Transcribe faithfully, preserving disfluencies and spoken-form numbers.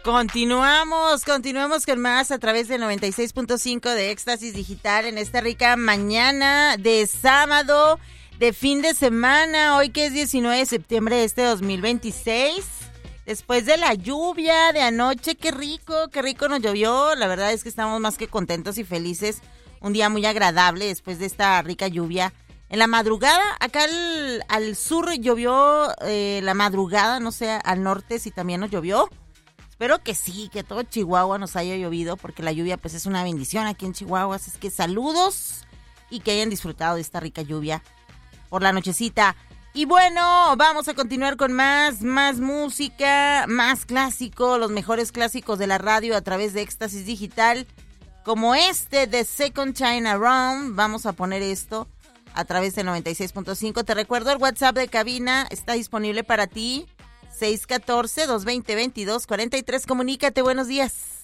Continuamos, continuamos con más a través del noventa y seis punto cinco de Éxtasis Digital en esta rica mañana de sábado, de fin de semana, hoy que es diecinueve de septiembre de este dos mil veintiséis. Después de la lluvia de anoche, qué rico, qué rico nos llovió. La verdad es que estamos más que contentos y felices. Un día muy agradable después de esta rica lluvia. En la madrugada, acá al, al sur llovió eh, la madrugada, no sé, al norte si también nos llovió. Espero que sí, que todo Chihuahua nos haya llovido, porque la lluvia pues es una bendición aquí en Chihuahua. Así es que saludos y que hayan disfrutado de esta rica lluvia por la nochecita. Y bueno, vamos a continuar con más, más música, más clásico, los mejores clásicos de la radio a través de Éxtasis Digital, como este de Second China Round. Vamos a poner esto a través de noventa y seis punto cinco. Te recuerdo, el WhatsApp de cabina está disponible para ti, seis uno cuatro, dos dos cero, dos dos cuatro tres. Comunícate, buenos días.